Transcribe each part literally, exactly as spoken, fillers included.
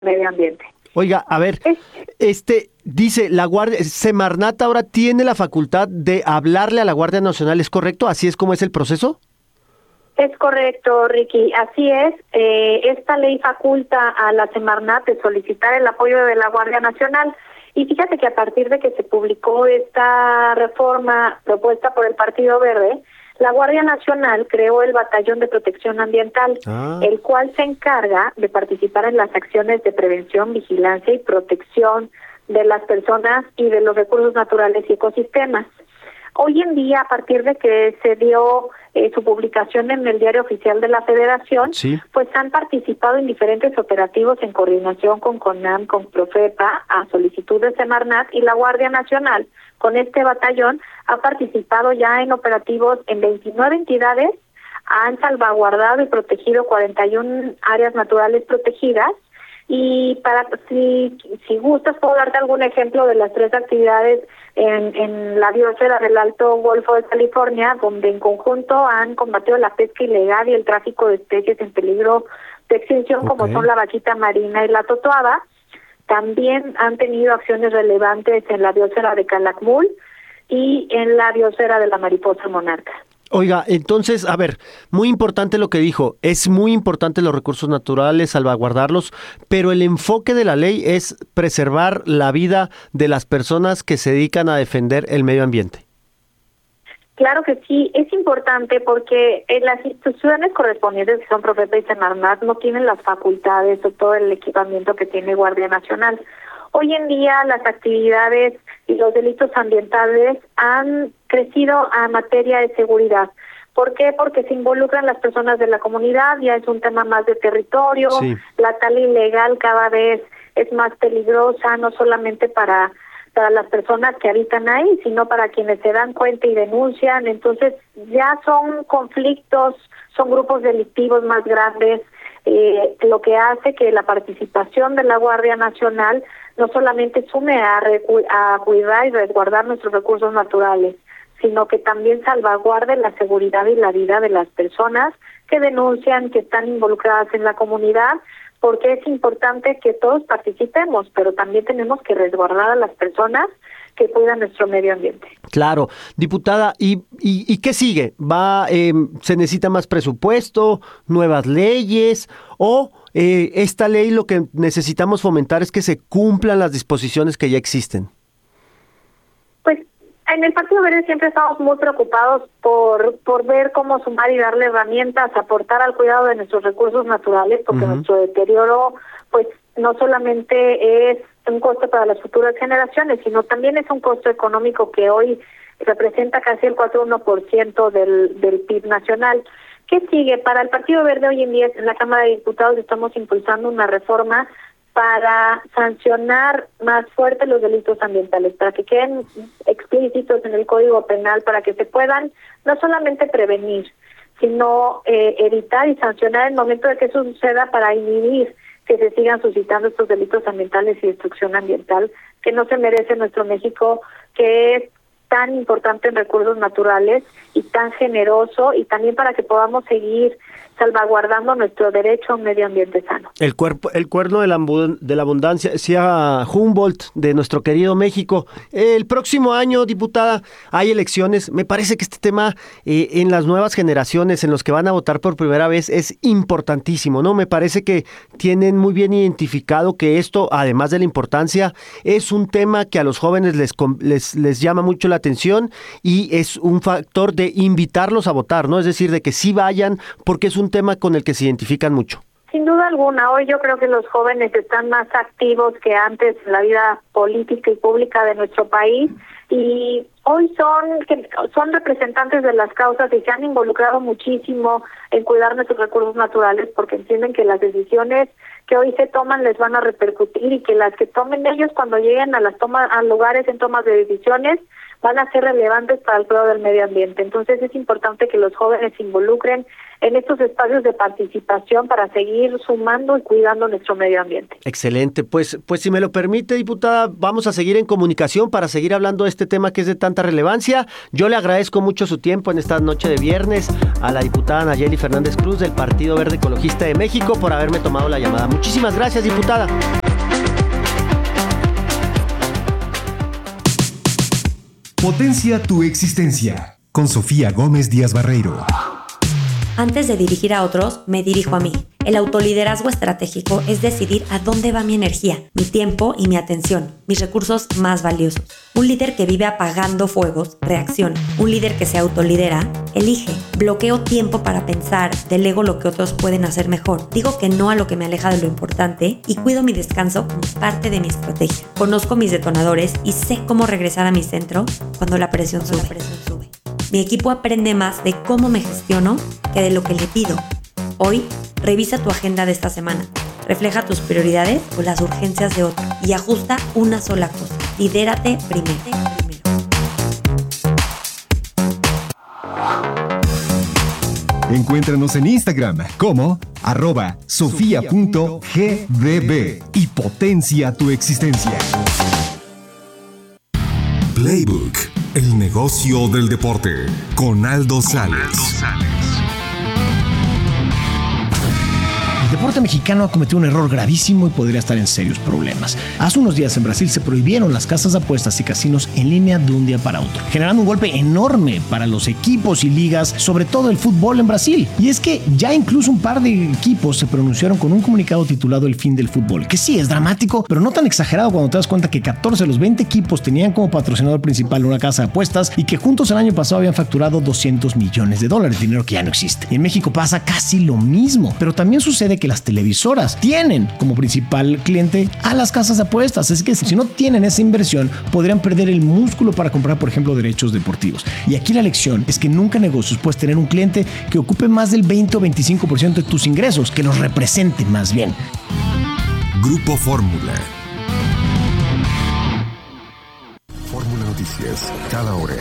medio ambiente. Oiga, a ver, Es, este dice la Guardia Semarnat ahora tiene la facultad de hablarle a la Guardia Nacional, ¿es correcto? ¿Así es como es el proceso? es correcto, Ricky, así es. Eh, esta ley faculta a la Semarnat de solicitar el apoyo de la Guardia Nacional. Y fíjate que a partir de que se publicó esta reforma propuesta por el Partido Verde, la Guardia Nacional creó el Batallón de Protección Ambiental, Ah. el cual se encarga de participar en las acciones de prevención, vigilancia y protección de las personas y de los recursos naturales y ecosistemas. Hoy en día, a partir de que se dio eh, su publicación en el Diario Oficial de la Federación, Sí. pues han participado en diferentes operativos en coordinación con CONAM, con Profepa, a solicitud de Semarnat, y la Guardia Nacional, con este batallón, ha participado ya en operativos en veintinueve entidades, han salvaguardado y protegido cuarenta y una áreas naturales protegidas. Y para si si gustas puedo darte algún ejemplo de las tres actividades en, en la biosfera del Alto Golfo de California, donde en conjunto han combatido la pesca ilegal y el tráfico de especies en peligro de extinción, como Ok. son la vaquita marina y la totoaba. También han tenido acciones relevantes en la biosfera de Calakmul y en la biosfera de la mariposa monarca. Oiga, entonces, a ver, muy importante lo que dijo, es muy importante los recursos naturales, salvaguardarlos, pero el enfoque de la ley es preservar la vida de las personas que se dedican a defender el medio ambiente. Claro que sí, es importante porque eh, las instituciones correspondientes, que son Profepa y Semarnat, no tienen las facultades o todo el equipamiento que tiene Guardia Nacional. Hoy en día las actividades y los delitos ambientales han crecido a materia de seguridad. ¿Por qué? Porque se involucran las personas de la comunidad, ya es un tema más de territorio, Sí. la tala ilegal cada vez es más peligrosa, no solamente para para las personas que habitan ahí, sino para quienes se dan cuenta y denuncian. Entonces ya son conflictos, son grupos delictivos más grandes, eh, lo que hace que la participación de la Guardia Nacional no solamente sume a, recu- a cuidar y resguardar nuestros recursos naturales, sino que también salvaguarde la seguridad y la vida de las personas que denuncian, que están involucradas en la comunidad, porque es importante que todos participemos, pero también tenemos que resguardar a las personas que cuidan nuestro medio ambiente. Claro, diputada, ¿y, y, y qué sigue? ¿Va, eh, se necesita más presupuesto, nuevas leyes o eh, esta ley lo que necesitamos fomentar es que se cumplan las disposiciones que ya existen? Pues en el Partido Verde siempre estamos muy preocupados por por ver cómo sumar y darle herramientas, aportar al cuidado de nuestros recursos naturales, porque Uh-huh. nuestro deterioro, pues no solamente es un costo para las futuras generaciones, sino también es un costo económico que hoy representa casi el cuatro coma uno por ciento del, del P I B nacional. ¿Qué sigue? Para el Partido Verde hoy en día en la Cámara de Diputados estamos impulsando una reforma para sancionar más fuerte los delitos ambientales, para que queden explícitos en el Código Penal, para que se puedan no solamente prevenir, sino eh, evitar y sancionar el momento de que eso suceda, para inhibir que se sigan suscitando estos delitos ambientales y destrucción ambiental que no se merece nuestro México, que es tan importante en recursos naturales y tan generoso, y también para que podamos seguir salvaguardando nuestro derecho a un medio ambiente sano. El cuerpo, el cuerno de la, abund- de la abundancia, decía Humboldt, de nuestro querido México. El próximo año, diputada, hay elecciones. Me parece que este tema eh, en las nuevas generaciones, en los que van a votar por primera vez, es importantísimo, ¿no? Me parece que tienen muy bien identificado que esto, además de la importancia, es un tema que a los jóvenes les, com- les, les llama mucho la atención y es un factor de invitarlos a votar, ¿no? Es decir, de que sí vayan, porque es un tema con el que se identifican mucho. Sin duda alguna, hoy yo creo que los jóvenes están más activos que antes en la vida política y pública de nuestro país, y hoy son son representantes de las causas y se han involucrado muchísimo en cuidar nuestros recursos naturales, porque entienden que las decisiones que hoy se toman les van a repercutir, y que las que tomen ellos cuando lleguen a las tomas, a lugares en tomas de decisiones, van a ser relevantes para el cuidado del medio ambiente. Entonces es importante que los jóvenes se involucren en estos espacios de participación para seguir sumando y cuidando nuestro medio ambiente. Excelente, pues, pues si me lo permite, diputada, vamos a seguir en comunicación para seguir hablando de este este tema que es de tanta relevancia. Yo le agradezco mucho su tiempo en esta noche de viernes a la diputada Nayeli Fernández Cruz del Partido Verde Ecologista de México por haberme tomado la llamada. Muchísimas gracias, diputada. Potencia tu existencia, con Sofía Gómez Díaz Barreiro. Antes de dirigir a otros, me dirijo a mí. El autoliderazgo estratégico es decidir a dónde va mi energía, mi tiempo y mi atención, mis recursos más valiosos. Un líder que vive apagando fuegos, reacciona. Un líder que se autolidera, elige. Bloqueo tiempo para pensar, delego lo que otros pueden hacer mejor. Digo que no a lo que me aleja de lo importante y cuido mi descanso como parte de mi estrategia. Conozco mis detonadores y sé cómo regresar a mi centro cuando la presión sube. La presión sube. Mi equipo aprende más de cómo me gestiono que de lo que le pido. Hoy, revisa tu agenda de esta semana. Refleja tus prioridades o las urgencias de otro y ajusta una sola cosa. Lidérate primero. Encuéntranos en Instagram como arroba sofía punto g d b y potencia tu existencia. Playbook, el negocio del deporte, con Aldo Sales. El deporte mexicano ha cometido un error gravísimo y podría estar en serios problemas. Hace unos días en Brasil se prohibieron las casas de apuestas y casinos en línea de un día para otro, generando un golpe enorme para los equipos y ligas, sobre todo el fútbol en Brasil. Y es que ya incluso un par de equipos se pronunciaron con un comunicado titulado El fin del fútbol, que sí es dramático, pero no tan exagerado cuando te das cuenta que catorce de los veinte equipos tenían como patrocinador principal una casa de apuestas y que juntos el año pasado habían facturado doscientos millones de dólares, dinero que ya no existe. Y en México pasa casi lo mismo, pero también sucede que las televisoras tienen como principal cliente a las casas de apuestas, así que si no tienen esa inversión podrían perder el músculo para comprar, por ejemplo, derechos deportivos. Y aquí la lección es que nunca en negocios puedes tener un cliente que ocupe más del veinte o veinticinco por ciento de tus ingresos, que los represente más bien. Grupo Fórmula. Fórmula Noticias, cada hora.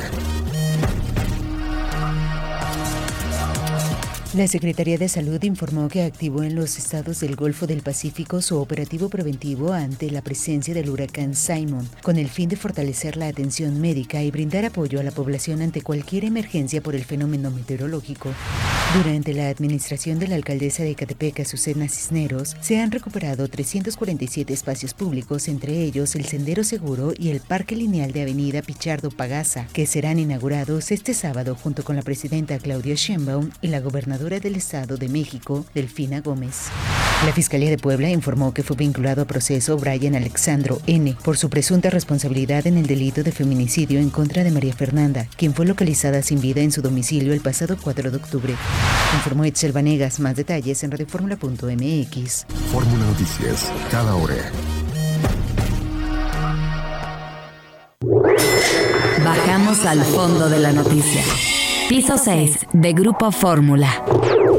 La Secretaría de Salud informó que activó en los estados del Golfo del Pacífico su operativo preventivo ante la presencia del huracán Simon, con el fin de fortalecer la atención médica y brindar apoyo a la población ante cualquier emergencia por el fenómeno meteorológico. Durante la administración de la alcaldesa de Ecatepec, Azucena Cisneros, se han recuperado trescientos cuarenta y siete espacios públicos, entre ellos el Sendero Seguro y el Parque Lineal de Avenida Pichardo Pagasa, que serán inaugurados este sábado junto con la presidenta Claudia Sheinbaum y la gobernadora del Estado de México, Delfina Gómez. La Fiscalía de Puebla informó que fue vinculado a proceso Brian Alexandro N. por su presunta responsabilidad en el delito de feminicidio en contra de María Fernanda, quien fue localizada sin vida en su domicilio el pasado cuatro de octubre. Informó Itzel Vanegas. Más detalles en radioformula punto m x. Fórmula Noticias, cada hora. Bajamos al fondo de la noticia. Piso seis de Grupo Fórmula.